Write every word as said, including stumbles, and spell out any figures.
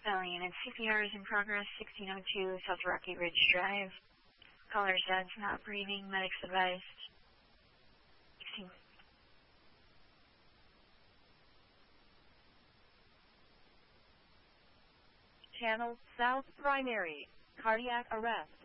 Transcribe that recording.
Valiant and C P R is in progress, sixteen oh two South Rocky Ridge Drive. Caller's dad's not breathing, medics advised. sixteen. Channel South Primary, cardiac arrest.